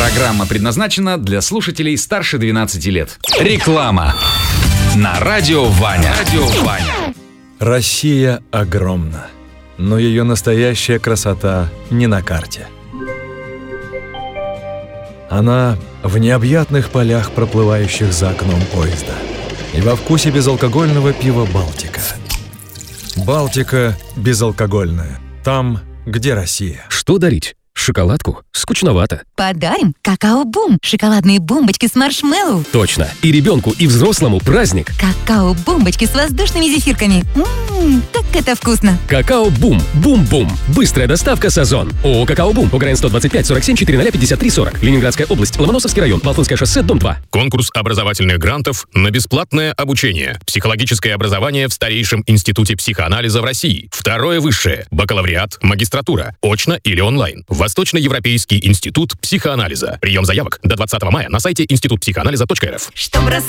Программа предназначена для слушателей старше 12 лет. Реклама на Радио Ваня. Россия огромна, но ее настоящая красота не на карте. Она в необъятных полях, проплывающих за окном поезда, и во вкусе безалкогольного пива «Балтика». «Балтика» безалкогольная. Там, где Россия. Что дарить? Шоколадку? Скучновато. Подарим какао-бум. Шоколадные бомбочки с маршмеллоу. Точно. И ребенку, и взрослому праздник. Какао-бомбочки с воздушными зефирками. Как это вкусно. Какао-бум. Бум-бум. Быстрая доставка с Озон. ООО «Какао-бум». ОГРН 125 47 400 53 40. Ленинградская область. Ломоносовский район. Балтонское шоссе, дом 2. Конкурс образовательных грантов на бесплатное обучение. Психологическое образование в старейшем институте психоанализа в России. Второе высшее. Бакалавриат, магистратура. Очно или онлайн. Восточноевропейский институт психоанализа. Прием заявок до 20 мая на сайте институтпсихоанализа.рф.